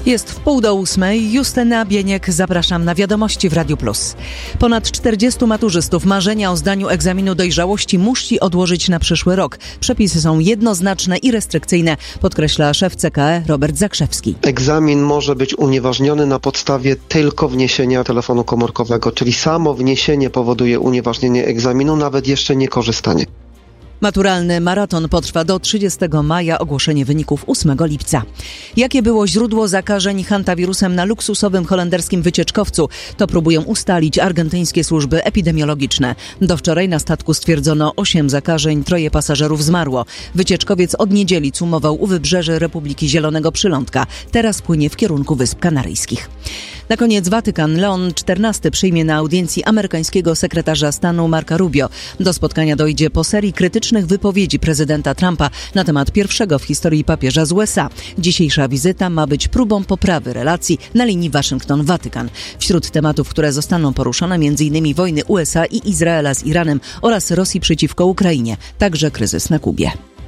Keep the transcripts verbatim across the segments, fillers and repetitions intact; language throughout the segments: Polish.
Jest w pół do ósmej. Justyna Bieniek, zapraszam na Wiadomości w Radiu Plus. Ponad czterdziestu maturzystów marzenia o zdaniu egzaminu dojrzałości musi odłożyć na przyszły rok. Przepisy są jednoznaczne i restrykcyjne, podkreśla szef C K E Robert Zakrzewski. Egzamin może być unieważniony na podstawie tylko wniesienia telefonu komórkowego, czyli samo wniesienie powoduje unieważnienie egzaminu, nawet jeszcze nie korzystanie. Maturalny maraton potrwa do trzydziestego maja, ogłoszenie wyników ósmego lipca. Jakie było źródło zakażeń hantawirusem na luksusowym holenderskim wycieczkowcu? To próbują ustalić argentyńskie służby epidemiologiczne. Do wczoraj na statku stwierdzono osiem zakażeń, troje pasażerów zmarło. Wycieczkowiec od niedzieli cumował u wybrzeży Republiki Zielonego Przylądka. Teraz płynie w kierunku Wysp Kanaryjskich. Na koniec Watykan. Leon czternasty przyjmie na audiencji amerykańskiego sekretarza stanu Marca Rubio. Do spotkania dojdzie po serii krytycznych wypowiedzi prezydenta Trumpa na temat pierwszego w historii papieża z U S A. Dzisiejsza wizyta ma być próbą poprawy relacji na linii Waszyngton-Watykan. Wśród tematów, które zostaną poruszone, m.in. wojny U S A i Izraela z Iranem oraz Rosji przeciwko Ukrainie, także kryzys na Kubie.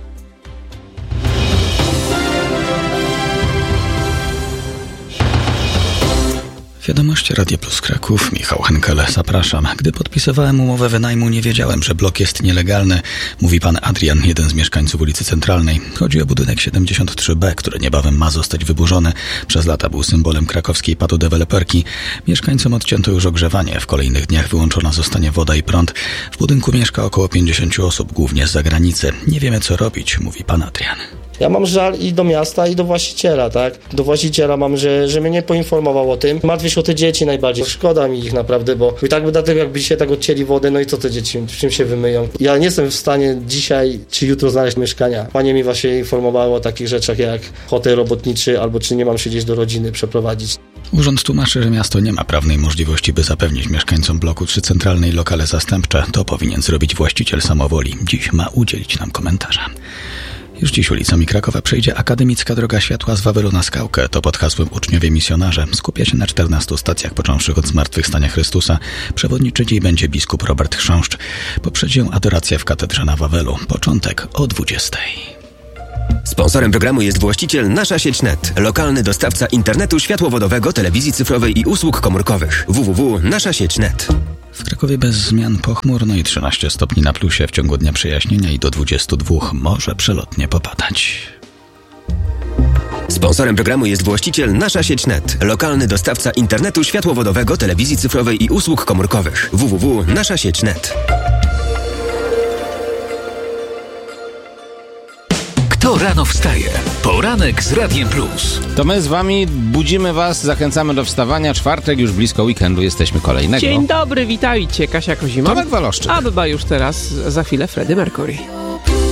Wiadomości Radia Plus Kraków, Michał Henkel, zapraszam. Gdy podpisywałem umowę wynajmu, nie wiedziałem, że blok jest nielegalny, mówi pan Adrian, jeden z mieszkańców ulicy Centralnej. Chodzi o budynek siedemdziesiąt trzy B, który niebawem ma zostać wyburzony. Przez lata był symbolem krakowskiej patodeweloperki. Mieszkańcom odcięto już ogrzewanie. W kolejnych dniach wyłączona zostanie woda i prąd. W budynku mieszka około pięćdziesięciu osób, głównie z zagranicy. Nie wiemy, co robić, mówi pan Adrian. Ja mam żal i do miasta, i do właściciela, tak? Do właściciela mam, że, że mnie nie poinformował o tym. Martwię się o te dzieci najbardziej. Szkoda mi ich naprawdę, bo i tak by dlatego jakby dzisiaj tak odcięli wodę, no i co te dzieci, w czym się wymyją? Ja nie jestem w stanie dzisiaj czy jutro znaleźć mieszkania. Panie mi właśnie informowało o takich rzeczach jak hotel robotniczy, albo czy nie mam się gdzieś do rodziny przeprowadzić. Urząd tłumaczy, że miasto nie ma prawnej możliwości, by zapewnić mieszkańcom bloku trzy Centralnej lokale zastępcze. To powinien zrobić właściciel samowoli. Dziś ma udzielić nam komentarza. Już dziś ulicami Krakowa przejdzie akademicka droga światła z Wawelu na Skałkę. To pod hasłem Uczniowie Misjonarze. Skupia się na czternastu stacjach, począwszy od zmartwychwstania Chrystusa. Przewodniczyć jej będzie biskup Robert Chrząszcz. Poprzedzi ją adoracja w katedrze na Wawelu. Początek o dwudziestej. Sponsorem programu jest właściciel Nasza Sieć Net, lokalny dostawca internetu światłowodowego, telewizji cyfrowej i usług komórkowych. w w w kropka nasza sieć kropka net. W Krakowie bez zmian pochmurno i trzynaście stopni na plusie. W ciągu dnia przejaśnienia i do dwudziestu dwóch może przelotnie popadać. Sponsorem programu jest właściciel Nasza Sieć Net, lokalny dostawca internetu światłowodowego, telewizji cyfrowej i usług komórkowych. w w w kropka nasza sieć kropka net. Kto rano wstaje? Poranek z Radiem Plus. To my z wami budzimy was, zachęcamy do wstawania. Czwartek, już blisko weekendu, jesteśmy kolejnego. Dzień dobry, witajcie. Kasia Kozima. Tomek Waloszczyk. A bywa już teraz, za chwilę Freddie Mercury.